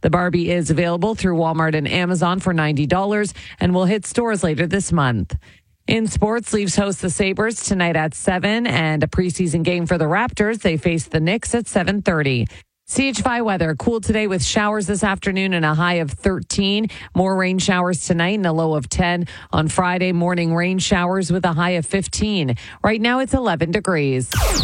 The Barbie is available through Walmart and Amazon for $90 and will hit stores later this month. In sports, Leafs host the Sabres tonight at 7 and a preseason game for the Raptors. They face the Knicks at 7:30. CH5 weather, cool today with showers this afternoon and a high of 13. More rain showers tonight and a low of 10. On Friday, morning rain showers with a high of 15. Right now it's 11 degrees.